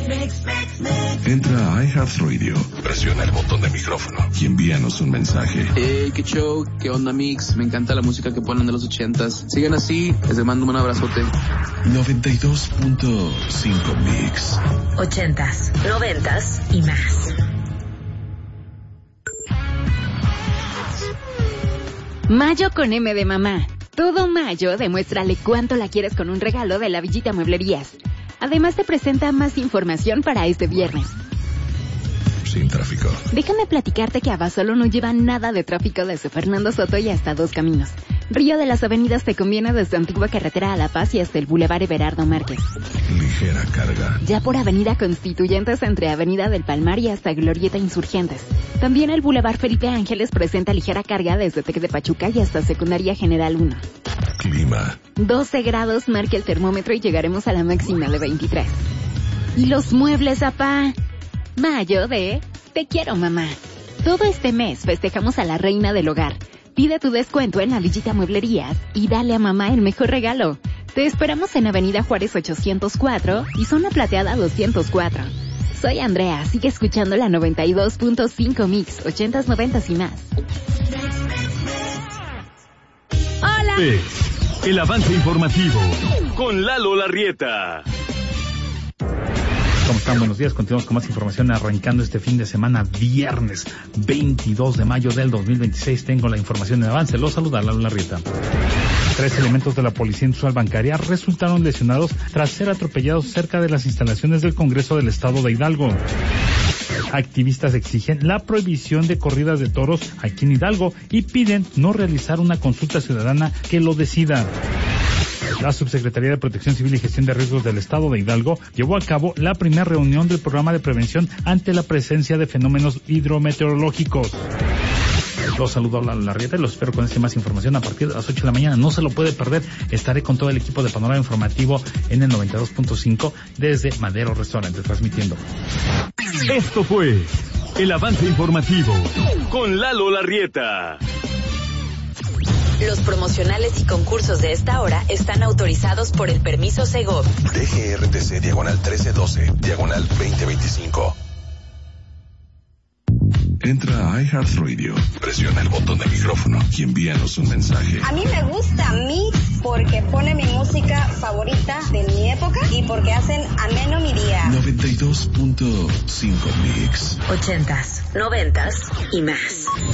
Entra a iHeartRadio, presiona el botón de micrófono y envíanos un mensaje. Hey, qué show, qué onda mix, me encanta la música que ponen de los 80s. Sigan así, les mando un abrazote. 92.5 Mix. 80s, 90s y más. Mayo con M de mamá. Todo mayo demuéstrale cuánto la quieres con un regalo de La Villita Mueblerías. Además te presenta más información para este viernes. Sin tráfico. Déjame platicarte que Abasolo no lleva nada de tráfico desde Fernando Soto y hasta Dos Caminos. Río de las Avenidas te conviene desde Antigua Carretera a La Paz y hasta el Boulevard Everardo Márquez. Ligera carga. Ya por Avenida Constituyentes entre Avenida del Palmar y hasta Glorieta Insurgentes. También el Boulevard Felipe Ángeles presenta ligera carga desde Tec de Pachuca y hasta Secundaria General 1. Clima. 12 grados marca el termómetro y llegaremos a la máxima de 23. ¿Y los muebles, apá? Mayo de Te quiero, mamá. Todo este mes festejamos a la reina del hogar. Pide tu descuento en La Villita Mueblerías y dale a mamá el mejor regalo. Te esperamos en Avenida Juárez 804 y Zona Plateada 204. Soy Andrea, sigue escuchando la 92.5 Mix, 80s, 90s y más. ¡Hola! El avance informativo con Lalo Larrieta. ¿Cómo están? Buenos días. Continuamos con más información arrancando este fin de semana, viernes 22 de mayo del 2026. Tengo la información en avance. Los saluda Lalo Larrieta. 3 elementos de la Policía Industrial Bancaria resultaron lesionados tras ser atropellados cerca de las instalaciones del Congreso del Estado de Hidalgo. Activistas exigen la prohibición de corridas de toros aquí en Hidalgo y piden no realizar una consulta ciudadana que lo decida. La Subsecretaría de Protección Civil y Gestión de Riesgos del Estado de Hidalgo llevó a cabo la primera reunión del programa de prevención ante la presencia de fenómenos hidrometeorológicos. Los saludo a la Larrieta y los espero con más información a partir de las 8 de la mañana. No se lo puede perder. Estaré con todo el equipo de Panorama Informativo en el 92.5 desde Madero Restaurante transmitiendo. Esto fue el avance informativo con Lalo Larrieta. Los promocionales y concursos de esta hora están autorizados por el permiso Segov. DGRTC diagonal 1312, diagonal 2025. Entra a iHeartRadio, presiona el botón de micrófono y envíanos un mensaje. A mí me gusta Mix porque pone mi música favorita de mi época y porque hacen ameno mi día. 92.5 Mix. 80s, 90s y más.